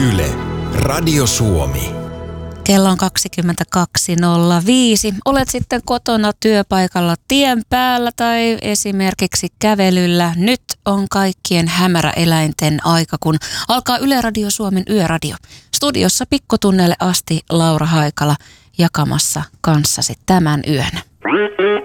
Yle, Radio Suomi. Kello on 22.05. Olet sitten kotona, työpaikalla, tien päällä tai esimerkiksi kävelyllä. Nyt on kaikkien hämäräeläinten aika, kun alkaa Yle Radio Suomen Yöradio. Studiossa pikkutunneille asti Laura Haikala jakamassa kanssasi tämän yön.